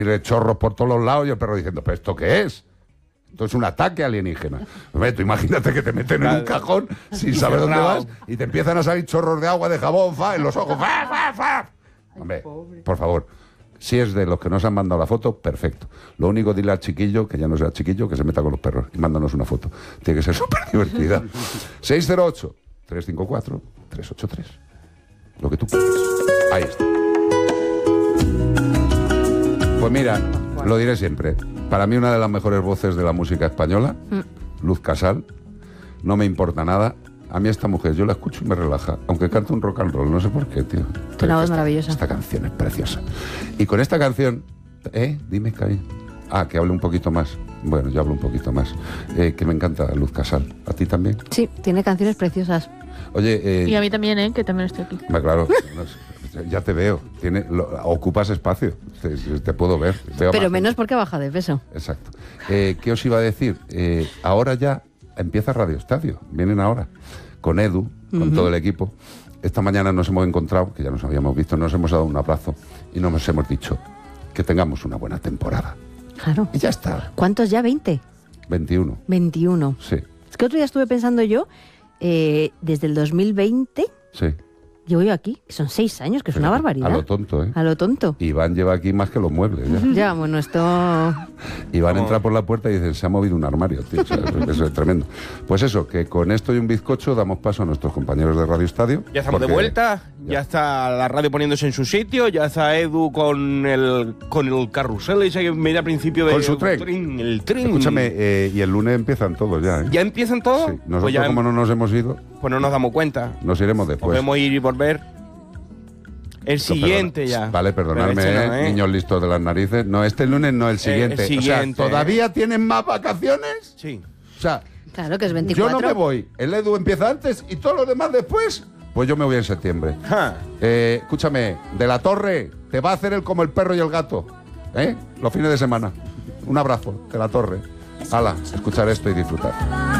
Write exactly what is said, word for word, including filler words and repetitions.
chorros por todos los lados y el perro diciendo, ¿pero esto qué es? Esto es un ataque alienígena. Hombre, tú imagínate que te meten en un cajón sin saber dónde vas y te empiezan a salir chorros de agua, de jabón, fa, en los ojos. Fa, fa, fa. Hombre, por favor, si es de los que nos han mandado la foto, perfecto. Lo único, dile al chiquillo, que ya no sea chiquillo, que se meta con los perros y mándanos una foto. Tiene que ser súper divertida. seis cero ocho, tres cinco cuatro, tres ocho tres. Lo que tú quieras. Ahí está. Pues mira, lo diré siempre. Para mí una de las mejores voces de la música española, mm. Luz Casal. No me importa nada. A mí esta mujer, yo la escucho y me relaja. Aunque cante un rock and roll, no sé por qué, tío. Una voz maravillosa. Esta canción es preciosa. Y con esta canción... ¿Eh? Dime, Cari. Ah, que hable un poquito más. Bueno, yo hablo un poquito más. Eh, que me encanta Luz Casal. ¿A ti también? Sí, tiene canciones preciosas. Oye... Eh, y a mí también, ¿eh? Que también estoy aquí. Claro, no sé, ya te veo. Tiene, lo, ocupas espacio. Te, te puedo ver. Veo Pero más. menos porque baja de peso. Exacto. Eh, ¿Qué os iba a decir? Eh, ahora ya empieza Radio Estadio. Vienen ahora. Con Edu, con uh-huh. todo el equipo. Esta mañana nos hemos encontrado, que ya nos habíamos visto, nos hemos dado un abrazo y nos hemos dicho que tengamos una buena temporada. Claro. Y ya está. ¿Cuántos ya? ¿veinte? veintiuno. veintiuno. Sí. Es que otro día estuve pensando yo, eh, desde el dos mil veinte... Sí. Llevo yo aquí, que son seis años, que es Pero una barbaridad. A lo tonto, ¿eh? A lo tonto. Iván lleva aquí más que los muebles, ¿ya? Ya, bueno, esto... Iván entra por la puerta y dice, se ha movido un armario, tío. O sea, eso es tremendo. Pues eso, que con esto y un bizcocho damos paso a nuestros compañeros de Radio Estadio. Ya estamos de vuelta, ya. ya está la radio poniéndose en su sitio, ya está Edu con el con el carrusel ese que me da al principio de... Con su tren. tren el tren. Escúchame, eh, y el lunes empiezan todos ya, ¿eh? ¿Ya empiezan todos? Sí. Nosotros, pues ya, como no nos hemos ido... Pues no nos damos cuenta. Nos iremos después. Podemos ir y volver. El siguiente perdona, ya. Vale, perdonadme, este no, ¿eh? ¿eh? Niños listos de las narices. No, este lunes no, el siguiente. Eh, el siguiente o sea, ¿todavía eh. tienen más vacaciones? Sí. O sea, claro que es veinticuatro. Yo no me voy. El Edu empieza antes y todos los demás después. Pues yo me voy en septiembre. Eh, escúchame, De la Torre, te va a hacer el como el perro y el gato. ¿Eh? Los fines de semana. Un abrazo, De la Torre. Hala, escuchar esto y disfrutar.